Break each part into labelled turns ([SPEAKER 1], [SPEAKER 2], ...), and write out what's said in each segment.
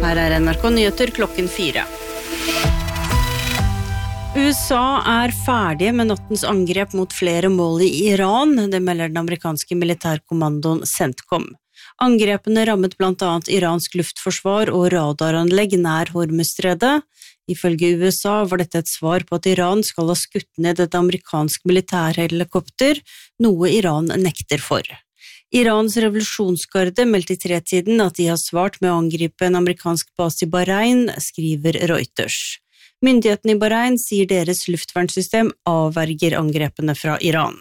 [SPEAKER 1] Her NRK Nyheter klokken 4. USA ferdige med nattens angrep mot flere mål i Iran, det melder den amerikanske militærkommandoen CENTCOM. Angrepene rammet blant annet iransk luftforsvar og radaranlegg nær Hormuzstredet. Ifølge USA var dette et svar på at Iran skal ha skutt ned et amerikansk militærhelikopter, noe Iran nekter for. Irans revolusjonsgarde meldte i 3-tiden at de har svart med å angripe en amerikansk base i Bahrain, skriver Reuters. Myndighetene i Bahrain sier deres luftvernsystem avverger angrepene fra Iran.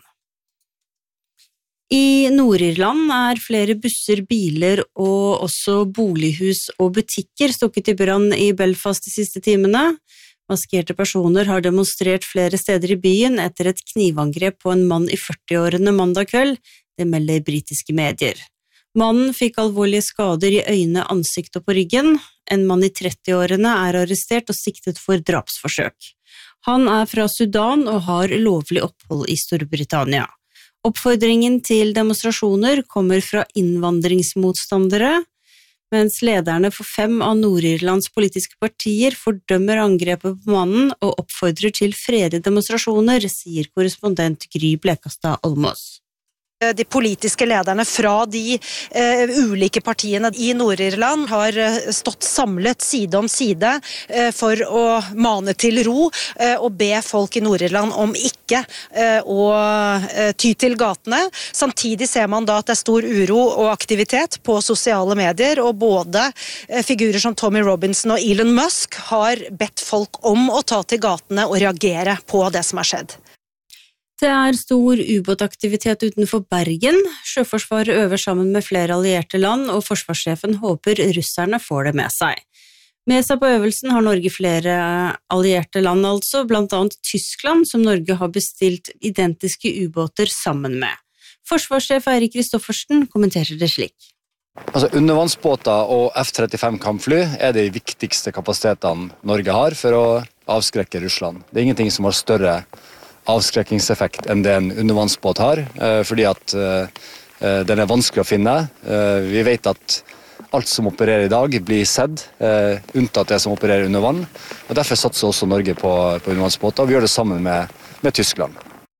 [SPEAKER 1] I Nord-Irland flere busser, biler og også bolighus og butikker stukket i brann i Belfast de siste timene. Maskerte personer har demonstrert flere steder i byen etter et knivangrep på en mann i 40-årene mandag kveld, det melder britiske medier. Mannen fikk alvorlige skader i øyne, ansikt og på ryggen. En mann i 30-årene arrestert og siktet for drapsforsøk. Han fra Sudan og har lovlig opphold i Storbritannia. Oppfordringen til demonstrasjoner kommer fra innvandringsmotstandere, mens lederne for 5 av Nord-Irlands politiske partier fordømmer angrepet på mannen og oppfordrer til fredelige demonstrasjoner, sier korrespondent Gry Blekastad Almås.
[SPEAKER 2] De politiske lederne fra de ulike partiene i Nord-Irland har stått samlet side om side for å mane til ro og be folk i Nord-Irland om ikke å ty til gatene. Samtidig ser man da at det stor uro og aktivitet på sosiale medier, og både figurer som Tommy Robinson og Elon Musk har bedt folk om å ta til gatene og reagere på det som har skjedd.
[SPEAKER 1] Det stor ubåtaktivitet utenfor Bergen. Sjøforsvaret øver sammen med flere allierte land, og forsvarssjefen håper russerne får det med seg. Med seg på øvelsen har Norge flere allierte land altså, blant annet Tyskland, som Norge har bestilt identiske ubåter sammen med. Forsvarssjef Eirik Kristoffersen kommenterer det slik.
[SPEAKER 3] Undervannsbåter og F-35 kampfly de viktigste kapasitetene Norge har for å avskrekke Russland. Det ingenting som har større avskrekkingseffekt enn det en undervannsbåt har, fordi at den vanskelig å finne. Vi vet at alt som opererer i dag blir sett, unntatt det som opererer under vann, og derfor satser også Norge på undervannsbåter, og vi gjør det sammen med Tyskland.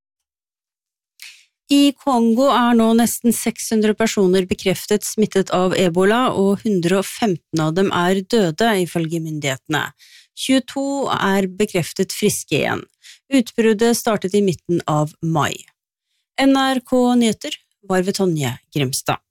[SPEAKER 1] I Kongo nå nesten 600 personer bekreftet smittet av Ebola, og 115 av dem døde, ifølge myndighetene. 22 bekreftet friske igjen. Utbruddet startet i midten av mai. NRK Nyheter var ved Tonje Grimstad.